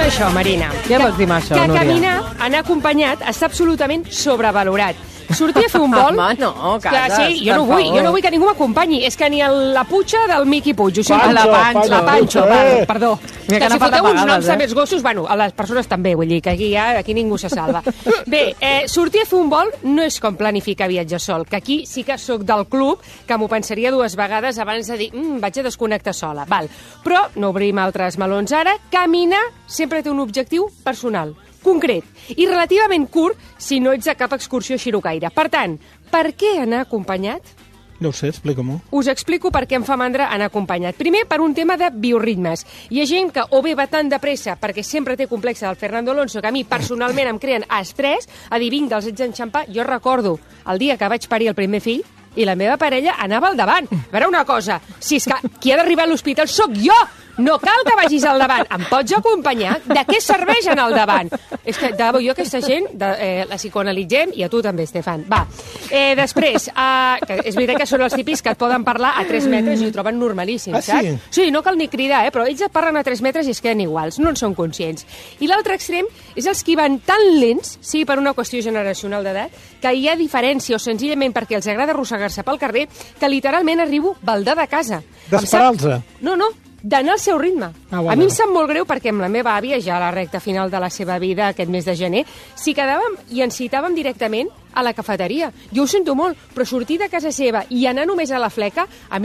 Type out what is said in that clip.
amb això, Marina. Què vols dir amb això, Núria? Que Núria? anar acompanyat està absolutament sobrevalorat. Sortir a fer un vol... Home, no, Casas, sí, jo no vull que ningú m'acompanyi. És que ni la putxa del Miqui Puig. La Panxo, perdó. Mira que que si foteu uns noms de eh? més gossos, bueno, a les persones també, vull dir que aquí ningú se salva. Bé, sortir a fer un vol no és com planificar viatge sol, que aquí sí que sóc del club, que m'ho pensaria dues vegades abans de dir vaig a desconnectar sola. Val. Però no obrim altres melons ara. Caminar sempre té un objectiu personal, concret i relativament curt si no ets de cap excursió xirocaire. Per tant, per què anar acompanyat? No ho sé, explica-m'ho. Us explico per què em fa mandra anar acompanyat. Primer, per un tema de bioritmes. Hi ha gent que o bé va tan de pressa perquè sempre té complexe del Fernando Alonso, que a mi personalment em creen estrès, a dir, vinga, els haig d'enxampar. Jo recordo el dia que vaig parir el primer fill i la meva parella anava al davant. A veure una cosa, si és que qui ha d'arribar a l'hospital sóc jo! No cal que vagis al davant. Em pots acompanyar? De què serveix anar al davant? És que, de debò, jo aquesta gent la psicoanalitzem i a tu també, Estefan. Va. Després, que és veritat que són els típics que et poden parlar a 3 metres i ho troben normalíssim, saps? Sí? Sí, no cal ni cridar, però ells et parlen a 3 metres i es queden iguals. No en són conscients. I l'altre extrem és els que van tan lents, sigui per una qüestió generacional d'edat, que hi ha diferència o senzillament perquè els agrada arrossegar-se pel carrer, que literalment arribo baldar de casa. D'esperar-los? No, d'anar al seu ritme. Bueno. A mi em sap molt greu perquè amb la meva àvia, ja a la recta final de la seva vida, aquest mes de gener, si quedàvem i ens citàvem directament a la cafeteria. Jo ho sento molt, però sortir de casa seva i anar només a la fleca, a mi